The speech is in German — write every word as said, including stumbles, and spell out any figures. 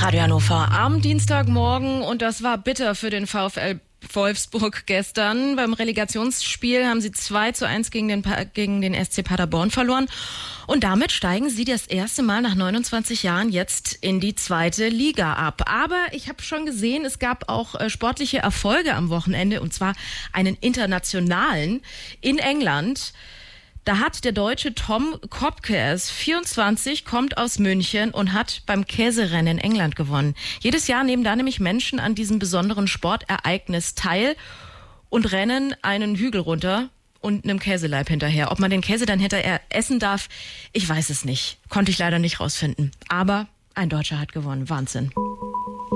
Radio Hannover am Dienstagmorgen und das war bitter für den VfL Wolfsburg gestern. Beim Relegationsspiel haben sie zwei zu eins gegen den, pa- gegen den S C Paderborn verloren und damit steigen sie das erste Mal nach neunundzwanzig Jahren jetzt in die zweite Liga ab. Aber ich habe schon gesehen, es gab auch äh, sportliche Erfolge am Wochenende und zwar einen internationalen in England. Da hat der Deutsche Tom Kopke, er ist vierundzwanzig, kommt aus München und hat beim Käserennen in England gewonnen. Jedes Jahr nehmen da nämlich Menschen an diesem besonderen Sportereignis teil und rennen einen Hügel runter und einem Käseleib hinterher. Ob man den Käse dann hinterher essen darf, ich weiß es nicht. Konnte ich leider nicht rausfinden. Aber ein Deutscher hat gewonnen. Wahnsinn.